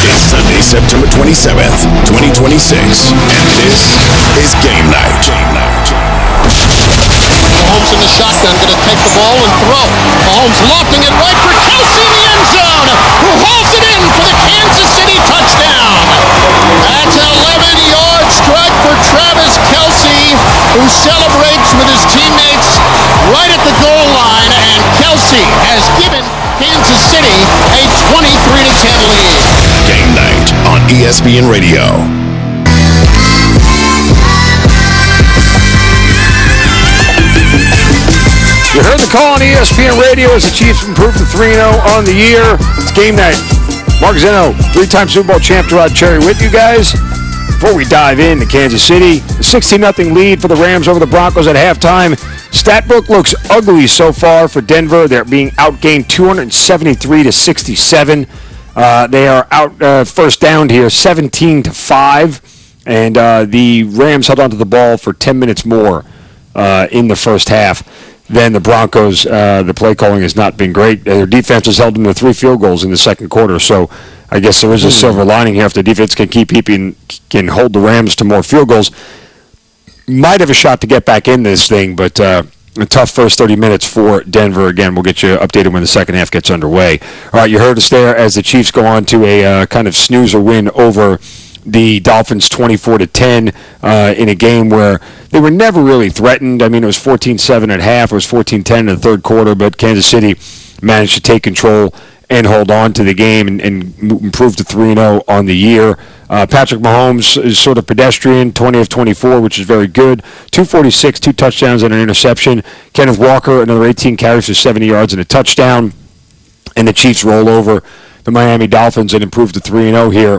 It's Sunday, September 27th, 2026, and this is Game Night. Mahomes in the shotgun, going to take the ball and throw. Mahomes lofting it right for Kelce in the end zone, who hauls it in for the Kansas City touchdown. That's an 11-yard strike for Travis Kelce, who celebrates with his teammates right at the goal line, and Kelce has given Kansas City a 23-10 lead. Game Night on ESPN Radio. You heard the call on ESPN Radio as the Chiefs improved to 3-0 on the year. It's Game Night. Mark Zinno, three-time Super Bowl champ Rod Cherry with you guys. Before we dive into Kansas City, a 16-0 lead for the Rams over the Broncos at halftime. Statbook looks ugly so far for Denver. They're being outgained 273-67. They are out first down here, 17-5. And the Rams held onto the ball for 10 minutes more in the first half than the Broncos. The play calling has not been great. Their defense has held them to 3 field goals in the second quarter. So I guess there is a silver lining here. If the defense can can hold the Rams to more field goals, might have a shot to get back in this thing, but a tough first 30 minutes for Denver. Again, we'll get you updated when the second half gets underway. All right, you heard us there as the Chiefs go on to a kind of snoozer win over the Dolphins 24-10 in a game where they were never really threatened. I mean, it was 14-7 at half. It was 14-10 in the third quarter, but Kansas City managed to take control and hold on to the game and improve to 3-0 on the year. Patrick Mahomes is sort of pedestrian, 20 of 24, which is very good. 246, 2 touchdowns and an interception. Kenneth Walker, another 18 carries for 70 yards and a touchdown. And the Chiefs roll over the Miami Dolphins and improve to 3-0 here.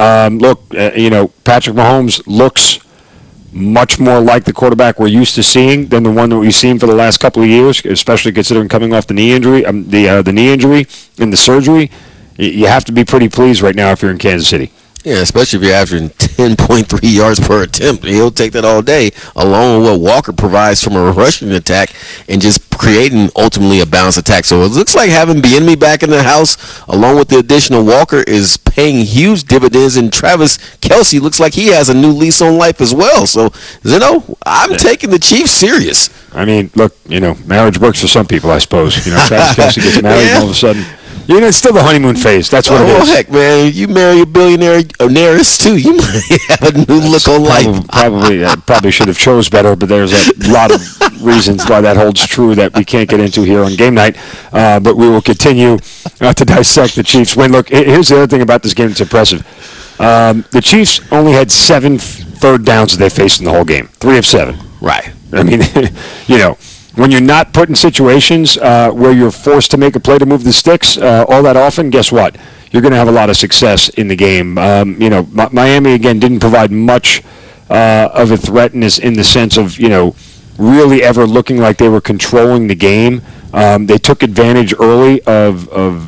Patrick Mahomes looks much more like the quarterback we're used to seeing than the one that we've seen for the last couple of years, especially considering coming off the knee injury, the knee injury and the surgery. You have to be pretty pleased right now if you're in Kansas City. Yeah, especially if you're averaging 10.3 yards per attempt. He'll take that all day, along with what Walker provides from a rushing attack and just creating ultimately a balanced attack. So it looks like having Bieniemy back in the house, along with the addition of Walker, is paying huge dividends. And Travis Kelce looks like he has a new lease on life as well. So, I'm taking the Chiefs serious. I memean, look, marriage works for some people, I suppose. Travis Kelce gets married and all of a sudden. It's still the honeymoon phase. That's what it is. Oh, heck, man. You marry a billionaire heiress, too. You might have a new look on life. Probably should have chose better, but there's a lot of reasons why that holds true that we can't get into here on Game Night. But we will continue to dissect the Chiefs win. Look, here's the other thing about this game that's impressive. The Chiefs only had 7 third downs that they faced in the whole game. 3 of 7. Right. I mean, when you're not put in situations where you're forced to make a play to move the sticks all that often, guess what? You're going to have a lot of success in the game. Miami, again, didn't provide much of a threat in the sense of, really ever looking like they were controlling the game. They took advantage early of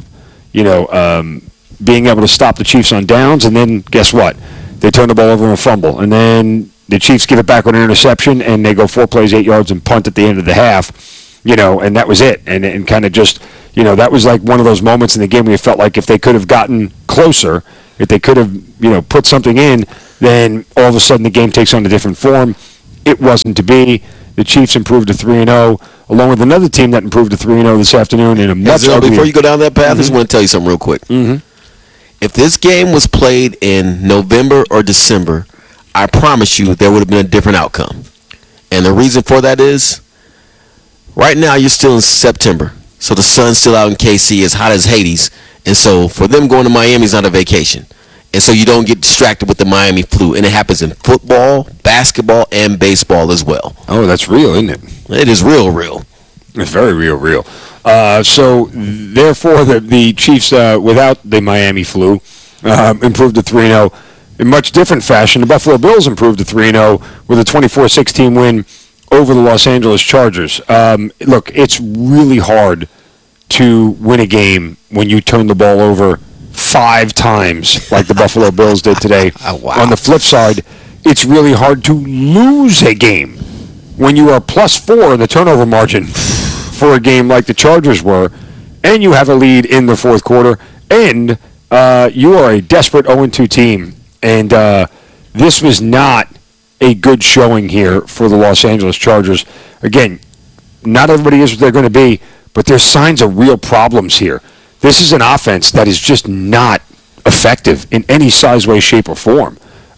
being able to stop the Chiefs on downs, and then guess what? They turned the ball over and fumble. And then the Chiefs give it back with an interception, and they go 4 plays, 8 yards, and punt at the end of the half, and that was it. And kind of just, that was like one of those moments in the game where you felt like if they could have gotten closer, if they could have, put something in, then all of a sudden the game takes on a different form. It wasn't to be. The Chiefs improved to 3-0, along with another team that improved to 3-0 this afternoon in a much uglier. Before you go down that path, I just want to tell you something real quick. Mm-hmm. If this game was played in November or December, I promise you there would have been a different outcome. And the reason for that is, right now you're still in September, so the sun's still out in KC, as hot as Hades. And so for them going to Miami is not a vacation. And so you don't get distracted with the Miami flu. And it happens in football, basketball, and baseball as well. Oh, that's real, isn't it? It is real. It's very real. So therefore the Chiefs, without the Miami flu, improved to 3-0. In much different fashion, the Buffalo Bills improved to 3-0 with a 24-16 win over the Los Angeles Chargers. Look, it's really hard to win a game when you turn the ball over 5 times like the Buffalo Bills did today. Oh, wow. On the flip side, it's really hard to lose a game when you are +4 in the turnover margin for a game like the Chargers were, and you have a lead in the fourth quarter, and you are a desperate 0-2 team, and this was not a good showing here for the Los Angeles Chargers. Again, not everybody is what they're going to be, but there's signs of real problems here. This is an offense that is just not effective in any size, way, shape, or form.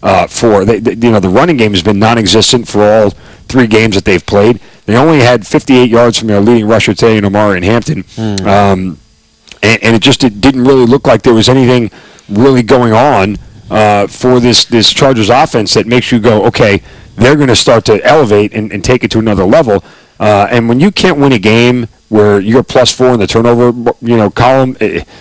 The running game has been non-existent for all 3 games that they've played. They only had 58 yards from their leading rusher today in Omarion Hampton. And it didn't really look like there was anything really going on for this Chargers offense that makes you go, okay, they're going to start to elevate and take it to another level. And when you can't win a game where you're +4 in the turnover column,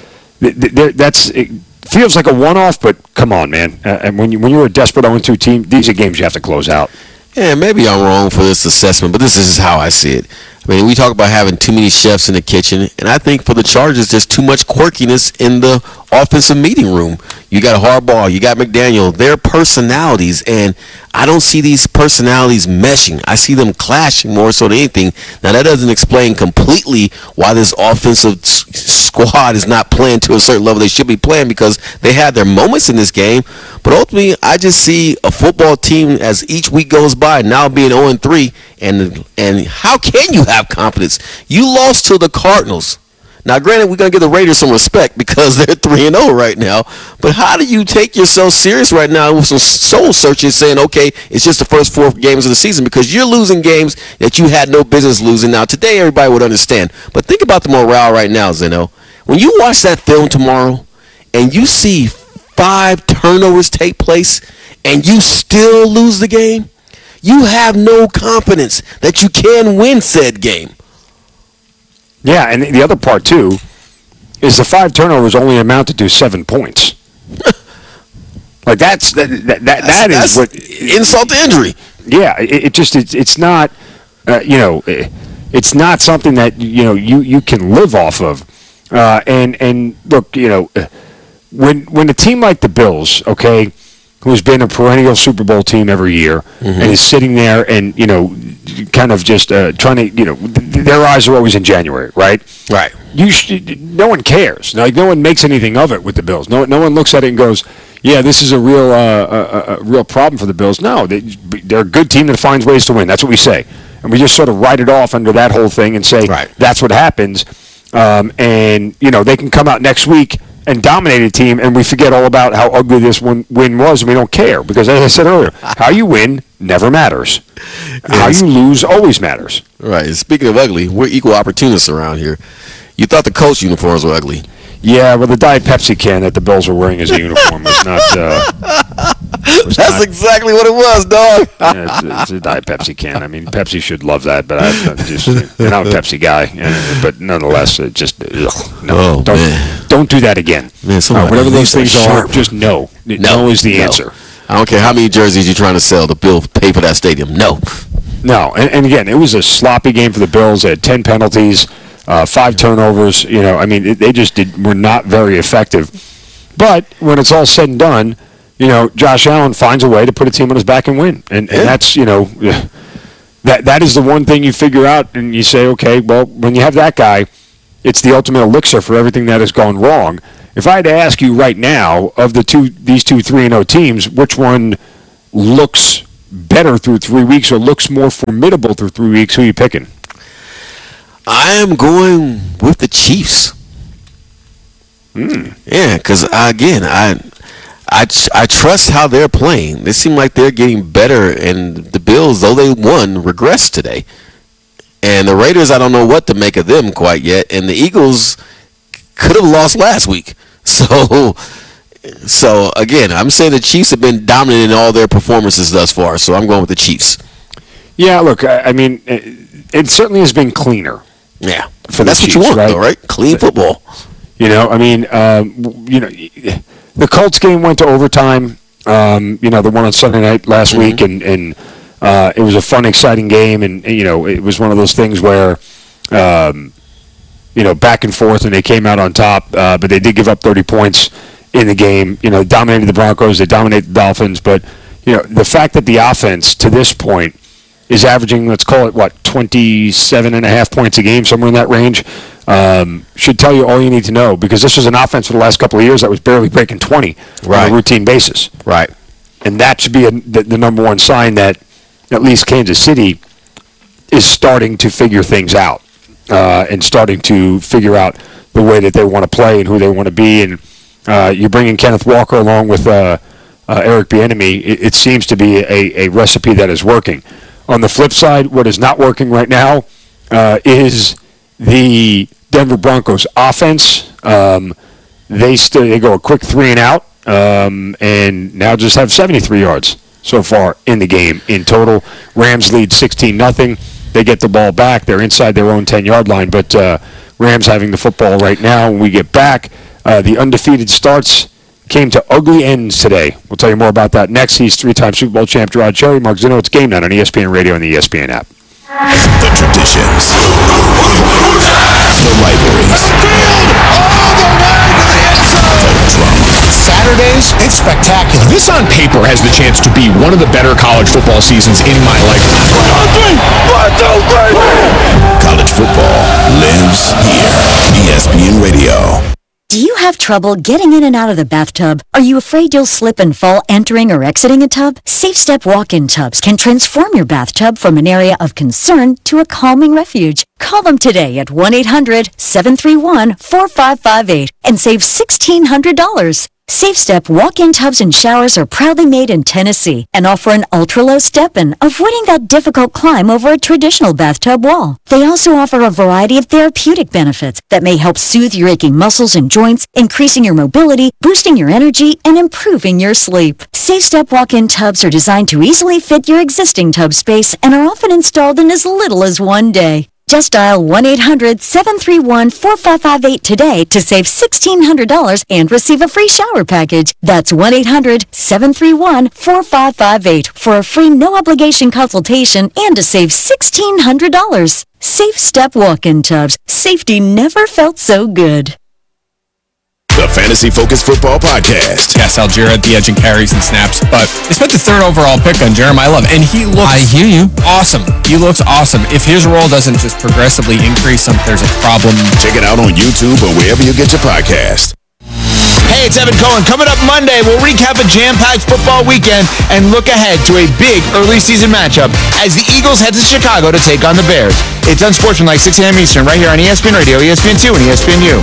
it feels like a one-off. But come on, man! And when you're a desperate 0-2 team, these are games you have to close out. Yeah, maybe I'm wrong for this assessment, but this is how I see it. I mean, we talk about having too many chefs in the kitchen, and I think for the Chargers, there's too much quirkiness in the offensive meeting room. You got Harbaugh, you got McDaniel, their personalities, and I don't see these personalities meshing. I see them clashing more so than anything. Now, that doesn't explain completely why this offensive squad is not playing to a certain level they should be playing, because they had their moments in this game, but ultimately, I just see a football team as each week goes by now being 0-3, and how can you have confidence? You lost to the Cardinals. Now, granted, we're going to give the Raiders some respect because they're 3-0 right now, but how do you take yourself serious right now with some soul searching saying, okay, it's just the first 4 games of the season, because you're losing games that you had no business losing. Now, today everybody would understand, but think about the morale right now, Zeno. When you watch that film tomorrow and you see 5 turnovers take place and you still lose the game, you have no confidence that you can win said game. Yeah, and the other part, too, is the 5 turnovers only amounted to 7 points. Like, that's what insult to injury. Yeah, it's not, it's not something that, you can live off of. And look, when a team like the Bills, okay, who's been a perennial Super Bowl team every year, and is sitting there and, kind of just trying to, their eyes are always in January, right? Right. No one cares. Like, no one makes anything of it with the Bills. No one looks at it and goes, yeah, this is a real problem for the Bills. No, they're a good team that finds ways to win. That's what we say. And we just sort of write it off under that whole thing and say, right, that's what happens. And, they can come out next week and dominate a team, and we forget all about how ugly this win was, and we don't care. Because, as I said earlier, how you win never matters. How you lose always matters. Right. Speaking of ugly, we're equal opportunists around here. You thought the Colts uniforms were ugly. Yeah, well, the Diet Pepsi can that the Bills were wearing as a uniform was not... That's exactly what it was, dog. Yeah, it's a Diet Pepsi can. I mean, Pepsi should love that, but I'm not a Pepsi guy. But nonetheless, it just don't do that again. Man, whatever those things are, just no. No is the answer. I don't care how many jerseys you're trying to sell. The Bills pay for that stadium. No. And again, it was a sloppy game for the Bills. They had 10 penalties, 5 turnovers. They just were not very effective. But when it's all said and done, Josh Allen finds a way to put a team on his back and win. And that's, that is the one thing you figure out and you say, okay, well, when you have that guy, it's the ultimate elixir for everything that has gone wrong. If I had to ask you right now, of these two 3-0 teams, which one looks better through 3 weeks or looks more formidable through 3 weeks, who are you picking? I am going with the Chiefs. Yeah, because, again, I trust how they're playing. They seem like they're getting better, and the Bills, though they won, regressed today. And the Raiders, I don't know what to make of them quite yet. And the Eagles could have lost last week. So again, I'm saying the Chiefs have been dominant in all their performances thus far. So I'm going with the Chiefs. Yeah, look, I mean, it certainly has been cleaner. Yeah, for that's the Chiefs, what you want, right? Though, right? Clean football. The Colts game went to overtime. The one on Sunday night last week, and it was a fun, exciting game, and it was one of those things where, back and forth, and they came out on top, but they did give up 30 points in the game. Dominated the Broncos, they dominated the Dolphins, but the fact that the offense to this point is averaging, let's call it 27.5 points a game, somewhere in that range. should tell you all you need to know, because this was an offense for the last couple of years that was barely breaking 20 on a routine basis. Right. And that should be the number one sign that at least Kansas City is starting to figure things out and starting to figure out the way that they want to play and who they want to be. And you're bringing Kenneth Walker along with Eric Bieniemy. It seems to be a recipe that is working. On the flip side, what is not working right now is the Denver Broncos offense. They go a quick 3 and out, and now just have 73 yards so far in the game in total. Rams lead 16-0. They get the ball back. They're inside their own 10-yard line, but Rams having the football right now. When we get back, the undefeated starts came to ugly ends today. We'll tell you more about that next. He's 3-time Super Bowl champ Gerard Cherry. Mark Zinno. It's Game Night on ESPN Radio and the ESPN app. The traditions. The rivalries. The drama. Saturdays, it's spectacular. This on paper has the chance to be one of the better college football seasons in my lifetime. College football lives here. ESPN Radio. Do you have trouble getting in and out of the bathtub? Are you afraid you'll slip and fall entering or exiting a tub? Safe Step walk-in tubs can transform your bathtub from an area of concern to a calming refuge. Call them today at 1-800-731-4558 and save $1,600. Safe Step walk-in tubs and showers are proudly made in Tennessee and offer an ultra-low step-in, avoiding that difficult climb over a traditional bathtub wall. They also offer a variety of therapeutic benefits that may help soothe your aching muscles and joints, increasing your mobility, boosting your energy, and improving your sleep. Safe Step walk-in tubs are designed to easily fit your existing tub space and are often installed in as little as 1 day. Just dial 1-800-731-4558 today to save $1,600 and receive a free shower package. That's 1-800-731-4558 for a free no-obligation consultation and to save $1,600. Safe Step walk-in tubs. Safety never felt so good. The Fantasy Focus Football Podcast. Yes, Algier at the edge and carries and snaps, but they spent the 3rd overall pick on Jeremiah Love, and he looks awesome. He looks awesome. If his role doesn't just progressively increase, there's a problem. Check it out on YouTube or wherever you get your podcast. Hey, it's Evan Cohen. Coming up Monday, we'll recap a jam-packed football weekend and look ahead to a big early season matchup as the Eagles head to Chicago to take on the Bears. It's Unsportsmanlike, 6 a.m. Eastern, right here on ESPN Radio, ESPN2, and ESPNU.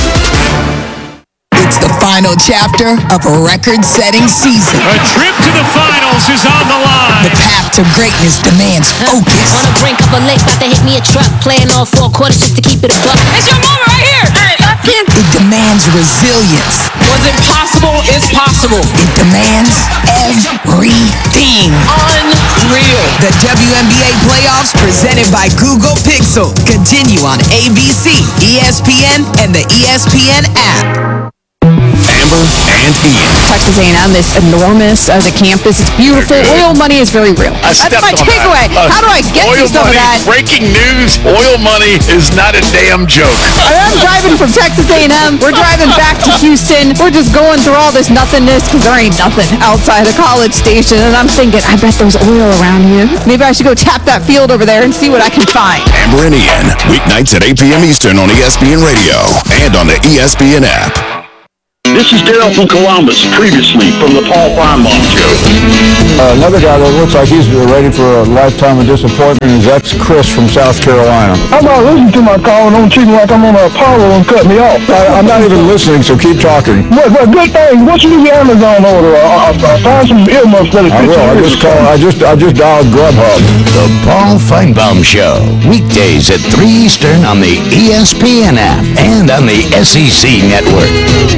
It's the final chapter of a record-setting season. A trip to the finals is on the line. The path to greatness demands focus. On the brink of a lake, about to hit me a truck. Playing all 4 quarters just to keep it a buck. It's your moment right here. It demands resilience. What's impossible is possible. It demands everything. Unreal. The WNBA playoffs presented by Google Pixel continue on ABC, ESPN, and the ESPN app. Amber and Ian. Texas A&M is enormous. The campus is beautiful. Oil money is very real. That's my takeaway. How do I get to some of that? Breaking news, oil money is not a damn joke. I'm driving from Texas A&M. We're driving back to Houston. We're just going through all this nothingness because there ain't nothing outside of College Station. And I'm thinking, I bet there's oil around here. Maybe I should go tap that field over there and see what I can find. Amber and Ian, weeknights at 8 p.m. Eastern on ESPN Radio and on the ESPN app. This is Daryl from Columbus, previously from the Paul Feinbaum Show. Another guy that looks like he's ready for a lifetime of disappointment is Chris from South Carolina. I'm not listening to my call and don't treat me like I'm on Apollo and cut me off. I'm not even listening, so keep talking. What good thing? What's your new Amazon order? I'll find some earmuffs that I will. I just dialed Grubhub. The Paul Feinbaum Show, weekdays at 3 Eastern on the ESPN app and on the SEC Network.